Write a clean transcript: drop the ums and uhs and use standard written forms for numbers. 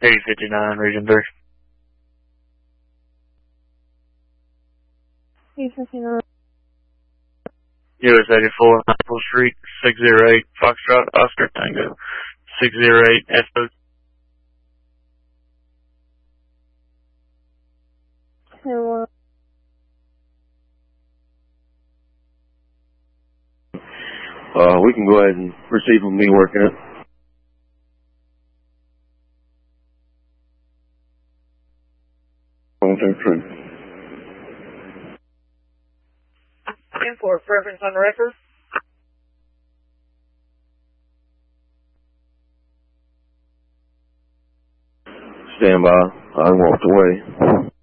8059, Region 3. 859. US 84, Maple Street, 608, Foxtrot, Oscar Tango, 608, SO. 10-1. We can go ahead and proceed with me working it. And for preference on record. Stand by. I walked away.